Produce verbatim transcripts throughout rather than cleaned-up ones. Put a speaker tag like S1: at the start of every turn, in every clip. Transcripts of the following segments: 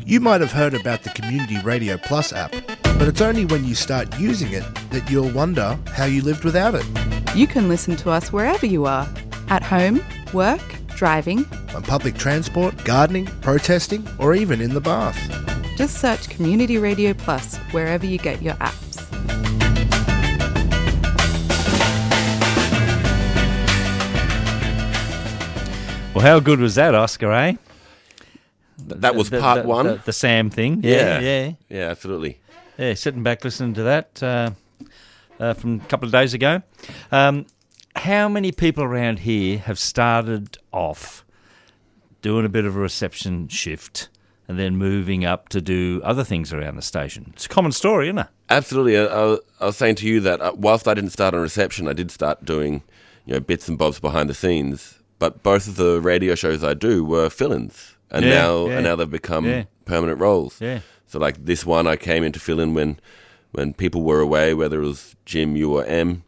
S1: You might have heard about the Community Radio Plus app, but it's only when you start using it that you'll wonder how you lived without it.
S2: You can listen to us wherever you are, at home, work, driving,
S1: on public transport, gardening, protesting, or even in the bath.
S2: Just search Community Radio Plus wherever you get your apps.
S3: Well, how good was that, Oscar, eh?
S4: That was
S3: the,
S4: part
S3: the,
S4: one.
S3: The, the Sam thing. Yeah,
S4: Yeah.
S3: yeah.
S4: Yeah, absolutely.
S3: Yeah, sitting back listening to that uh, uh, from a couple of days ago. Um, how many people around here have started off doing a bit of a reception shift and then moving up to do other things around the station? It's a common story, isn't it?
S4: Absolutely. I, I, I was saying to you that uh, whilst I didn't start on reception, I did start doing, you know, bits and bobs behind the scenes. But both of the radio shows I do were fill-ins, and
S3: Yeah,
S4: now
S3: yeah.
S4: and now they've become
S3: Yeah.
S4: permanent roles.
S3: Yeah.
S4: So like this one, I came in to fill in when when people were away, whether it was Jim, you, or Em.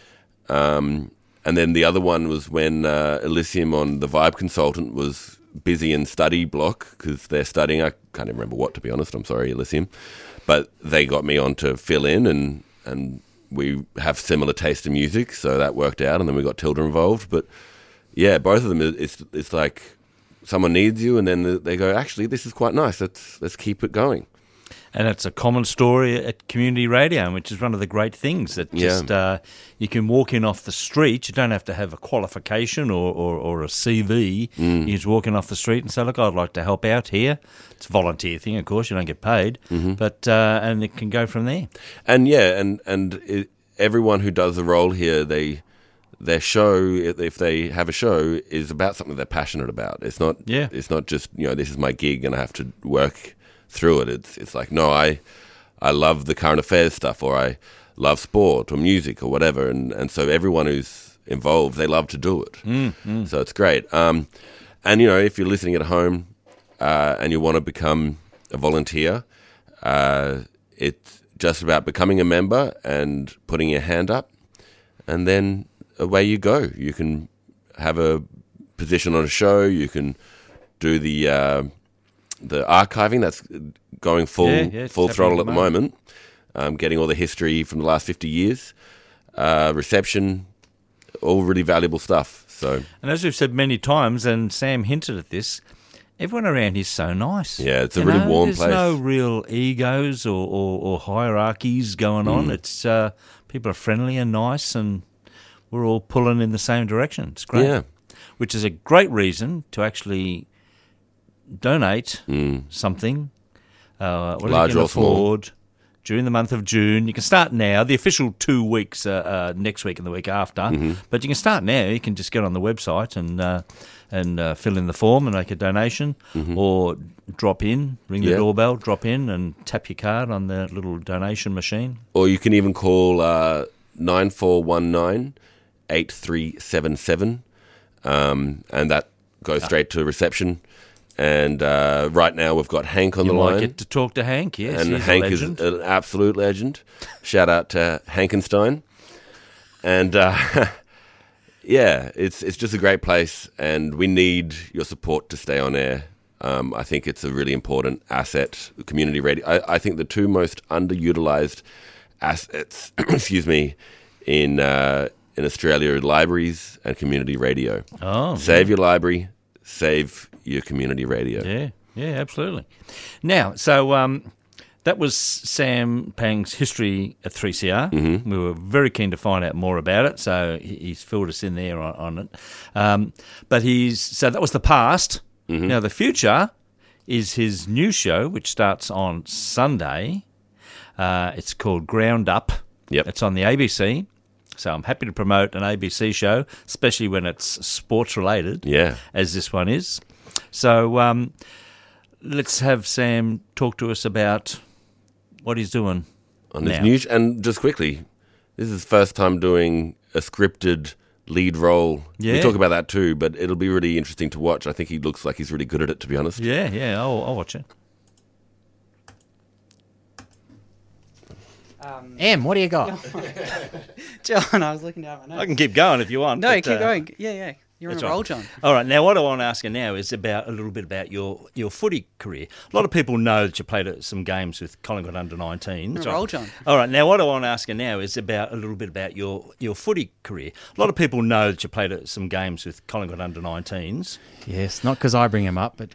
S4: Um, and then the other one was when uh, Elysium on the Vibe Consultant was busy in study block because they're studying. I can't even remember what, to be honest. I'm sorry, Elysium. But they got me on to fill in, and and we have similar taste in music, so that worked out. And then we got Tilda involved. But yeah, both of them, it's it's like someone needs you, and then they go, actually, this is quite nice. Let's let's keep it going.
S3: And it's a common story at community radio, which is one of the great things that just
S4: Yeah.
S3: uh, you can walk in off the street. You don't have to have a qualification or, or, or a C V.
S4: Mm.
S3: You just walk in off the street and say, look, I'd like to help out here. It's a volunteer thing, of course. You don't get paid.
S4: Mm-hmm.
S3: but uh, and it can go from there.
S4: And yeah, and and it, everyone who does a role here, they their show, if they have a show, is about something they're passionate about. It's not.
S3: Yeah.
S4: It's not just, you know, this is my gig and I have to work through it. It's it's like, no, I I love the current affairs stuff, or I love sport or music or whatever, and and so everyone who's involved, they love to do it.
S3: Mm, mm.
S4: So it's great. Um, and you know, if you're listening at home uh, and you want to become a volunteer, uh, it's just about becoming a member and putting your hand up, and then away you go. You can have a position on a show. You can do the uh, the archiving. That's going full
S3: Yeah, yeah, it's
S4: full
S3: happening
S4: throttle
S3: at
S4: at
S3: the
S4: the moment. Um, getting all the history from the last fifty years, uh, reception, all really valuable stuff. So
S3: And as we've said many times, and Sam hinted at this, everyone around here is so nice.
S4: yeah, it's a
S3: You
S4: really
S3: know,
S4: warm
S3: there's
S4: place.
S3: no real egos or, or, or hierarchies going on.
S4: Mm.
S3: It's uh, people are friendly and nice, and we're all pulling in the same direction. It's great.
S4: Yeah.
S3: Which is a great reason to actually donate
S4: Mm.
S3: something, uh, what
S4: Large
S3: you can
S4: or small.
S3: afford during the month of June. You can start now. The official two weeks uh, uh, next week and the week after,
S4: Mm-hmm.
S3: but you can start now. You can just get on the website and uh, and uh, fill in the form and make a donation, or drop in, ring the
S4: Mm-hmm. Yeah.
S3: doorbell, drop in, and tap your card on the little donation machine.
S4: Or you can even call uh, nine four one nine, eight three seven seven, um, and that goes straight to reception. And uh, right now we've got Hank on
S3: You
S4: the
S3: might
S4: line.
S3: get to talk to Hank. Yes,
S4: and
S3: he's
S4: Hank
S3: a
S4: is
S3: legend.
S4: an absolute legend. Shout out to Hankenstein. And uh, yeah, it's it's just a great place, and we need your support to stay on air. Um, I think it's a really important asset, community radio. I, I think the two most underutilized assets, excuse me, in uh, in Australia are libraries and community radio.
S3: Oh,
S4: Save your library, save your community radio.
S3: Yeah, yeah, absolutely. Now, so um, that was Sam Pang's history at three C R.
S4: Mm-hmm.
S3: We were very keen to find out more about it, so he- he's filled us in there on, on it. Um, but he's so that was the past.
S4: Mm-hmm.
S3: Now the future is his new show, which starts on Sunday. Uh, it's called Ground Up.
S4: Yep.
S3: It's on the A B C. So I'm happy to promote an A B C show, especially when it's sports related,
S4: Yeah.
S3: as this one is. So um, let's have Sam talk to us about what he's doing
S4: On this
S3: now.
S4: news, and just quickly, this is his first time doing a scripted lead role. We
S3: Yeah.
S4: talk about that too, but it'll be really interesting to watch. I think he looks like he's really good at it, to be honest.
S3: Yeah, yeah, I'll, I'll watch it.
S5: Um,
S6: Em, what do you got?
S5: John, I was looking down my notes.
S3: I can keep going if you want.
S5: No,
S3: but,
S5: keep
S3: uh,
S5: going. Yeah, yeah. You're on
S3: That's
S5: a
S3: right.
S5: roll, John.
S3: All right. Now, what I want to ask you now is about a little bit about your, your footy career. A lot of people know that you played at some games with Collingwood under nineteen.
S5: You're on a roll, John.
S3: All right. Now, what I want to ask you now is about a little bit about your, your footy career. A lot of people know that you played at some games with Collingwood under nineteens.
S6: Yes, not because I bring him up, but